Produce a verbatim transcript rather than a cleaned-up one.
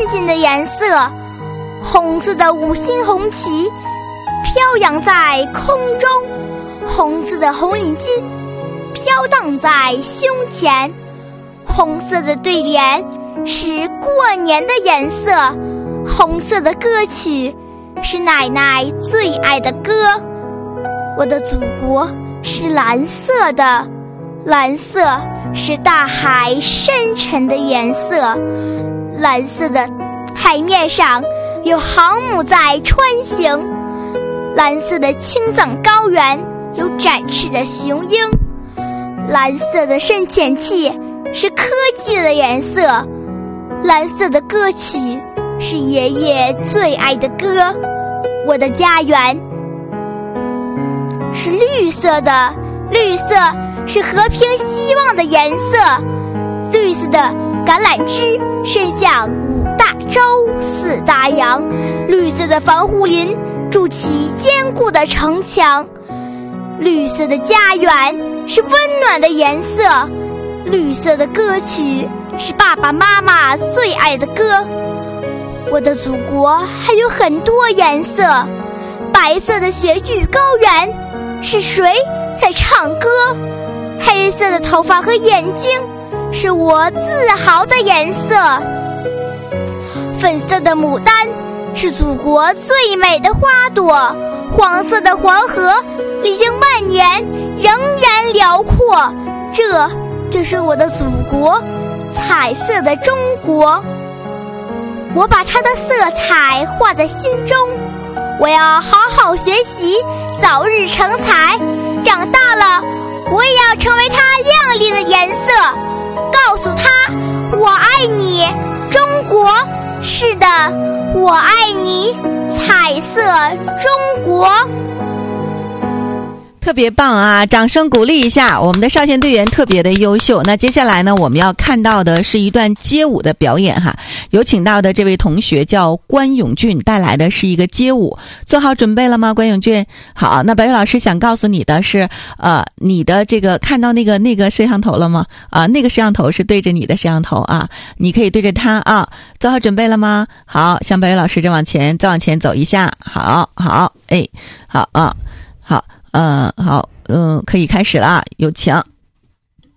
净的颜色，红色的五星红旗飘扬在空中，红色的红领巾飘荡在胸前，红色的对联是过年的颜色，红色的歌曲是奶奶最爱的歌。我的祖国是蓝色的，蓝色是大海深沉的颜色，蓝色的海面上有航母在穿行，蓝色的青藏高原有展翅的雄鹰，蓝色的深潜器是科技的颜色，蓝色的歌曲是爷爷最爱的歌。我的家园是绿色的，绿色是和平希望的颜色，绿色的橄榄枝伸向五大洲四大洋，绿色的防护林筑起坚固的城墙，绿色的家园是温暖的颜色，绿色的歌曲是爸爸妈妈最爱的歌。我的祖国还有很多颜色，白色的雪域高原是谁在唱歌？黑色的头发和眼睛是我自豪的颜色，粉色的牡丹是祖国最美的花朵，黄色的黄河历经万年仍然辽阔，这就是我的祖国，彩色的中国。我把它的色彩画在心中，我要好好学习，早日成才，长大了我也要成为它亮丽的颜色，告诉它我爱你中国，是的，我爱你彩色中国。 特别棒啊，掌声鼓励一下，我们的少先队员特别的优秀。那接下来呢，我们要看到的是一段街舞的表演哈，有请到的这位同学叫关永俊，带来的是一个街舞。做好准备了吗，关永俊？好，那白玉老师想告诉你的是，呃，你的这个看到那个那个摄像头了吗？啊、呃，那个摄像头是对着你的摄像头啊，你可以对着它啊。做好准备了吗？好，向白玉老师再往前，再往前走一下。好，好，哎，好啊，好。嗯，好，嗯，可以开始了，有请。